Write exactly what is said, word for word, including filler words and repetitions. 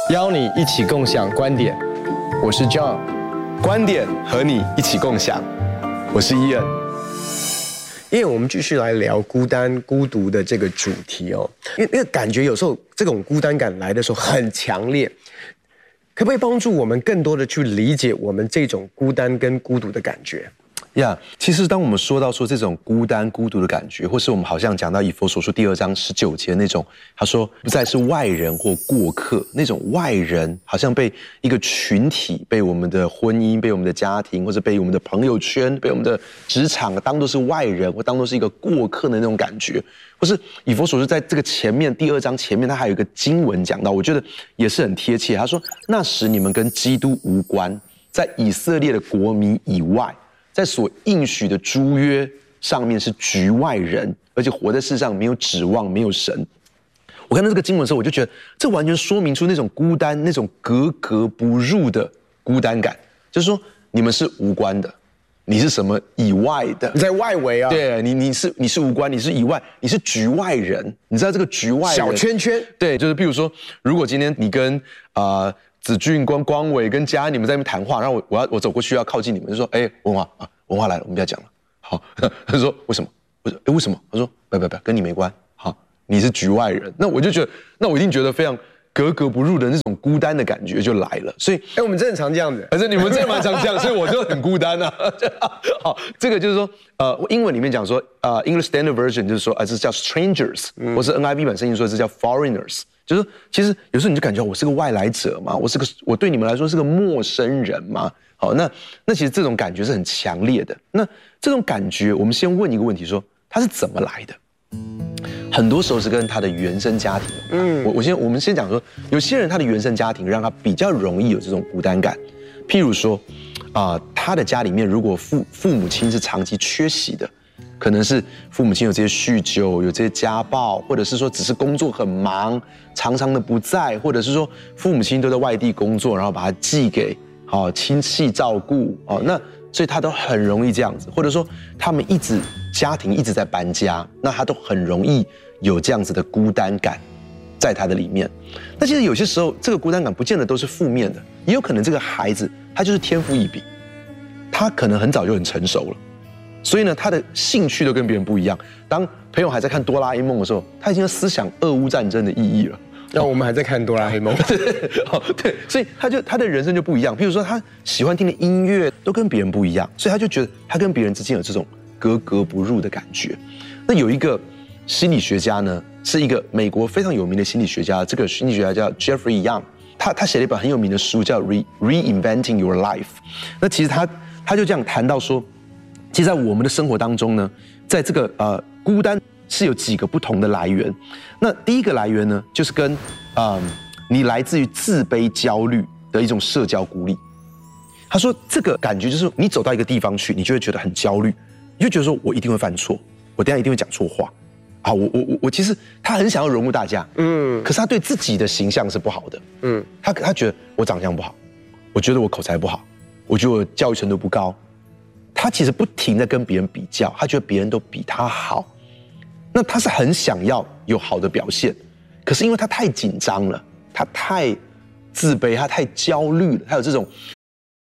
邀你一起共享观点，我是 John， 观点和你一起共享，我是伊恩。 因为我们继续来聊孤单、孤独的这个主题哦，因为那个感觉有时候这种孤单感来的时候很强烈，可不可以帮助我们更多的去理解我们这种孤单跟孤独的感觉？ 呀、yeah, 其实当我们说到说这种孤单孤独的感觉，或是我们好像讲到以弗所书第二章十九节那种，他说不再是外人或过客，那种外人好像被一个群体，被我们的婚姻，被我们的家庭，或者被我们的朋友圈，被我们的职场当作是外人，或当作是一个过客的那种感觉。或是以弗所书在这个前面第二章前面，他还有一个经文讲到，我觉得也是很贴切。他说那时你们跟基督无关，在以色列的国民以外，在所应许的诸约上面是局外人，而且活在世上没有指望，没有神。我看到这个经文的时候，我就觉得这完全说明出那种孤单，那种格格不入的孤单感，就是说你们是无关的，你是什么以外的， 你在外围啊， 对你你是你是无关，你是以外，你是局外人，你知道这个局外人小圈圈， 对，就是譬如说，如果今天你跟啊。呃子俊、光光伟跟嘉，你们在那边谈话，然后我我要我走过去要靠近你们，就说：“哎，文华啊，文华来了，我们不要讲了。”好，他说：“为什么？”我说：“哎，为什么？”他说：“不不不，跟你没关。好，你是局外人。”那我就觉得，那我一定觉得非常格格不入的那种孤单的感觉就来了。所以， 哎，我们真的常这样子， 而且你们真的蛮常这样，所以我就很孤单啊。好，这个就是说，呃，英文里面讲说，呃 ，English Standard Version 就是说，啊、呃，这叫 strangers，、嗯、或是 N I V 版圣经说这叫 foreigners。就是说，其实有时候你就感觉我是个外来者嘛，我是个我对你们来说是个陌生人嘛。好，那那其实这种感觉是很强烈的。那这种感觉，我们先问一个问题说，它是怎么来的？很多时候是跟他的原生家庭有关。嗯，我我先我们先讲说，有些人他的原生家庭让他比较容易有这种孤单感。譬如说，啊、呃，他的家里面如果父父母亲是长期缺席的。可能是父母亲有这些酗酒，有这些家暴，或者是说只是工作很忙，常常的不在，或者是说父母亲都在外地工作，然后把他寄给好、哦、亲戚照顾哦，那所以他都很容易这样子，或者说他们一直家庭一直在搬家，那他都很容易有这样子的孤单感在他的里面。那其实有些时候这个孤单感不见得都是负面的，也有可能这个孩子他就是天赋异禀，他可能很早就很成熟了。所以呢，他的兴趣都跟别人不一样。当朋友还在看哆啦 A 梦的时候，他已经思想俄乌战争的意义了。 那我们还在看哆啦 A 梦， 对，哦，对，所以他就他的人生就不一样。譬如说，他喜欢听的音乐都跟别人不一样，所以他就觉得他跟别人之间有这种格格不入的感觉。那有一个心理学家呢，是一个美国非常有名的心理学家，这个心理学家叫 Jeffrey Young， 他他写了一本很有名的书叫 Re Reinventing Your Life。那其实他他就这样谈到说。其实，在我们的生活当中呢，在这个呃孤单是有几个不同的来源。那第一个来源呢，就是跟呃你来自于自卑、焦虑的一种社交孤立。他说，这个感觉就是你走到一个地方去，你就会觉得很焦虑，你就觉得说我一定会犯错，我等一下一定会讲错话。啊，我我我我其实他很想要融入大家，嗯，可是他对自己的形象是不好的，嗯，他他觉得我长相不好，我觉得我口才不好，我觉得我教育程度不高。他其实不停地跟别人比较，他觉得别人都比他好，那他是很想要有好的表现，可是因为他太紧张了，他太自卑，他太焦虑了，他有这种